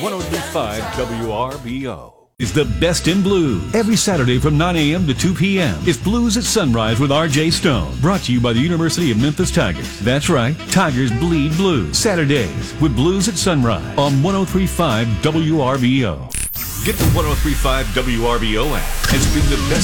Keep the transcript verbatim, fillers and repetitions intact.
one oh three point five W R B O. Is the best in blues. Every Saturday from nine a.m. to two p.m. It's Blues at Sunrise with R J Stone. Brought to you by the University of Memphis Tigers. That's right, Tigers bleed blues. Saturdays with Blues at Sunrise on one oh three point five W R B O. Get the one oh three point five W R B O app and stream the best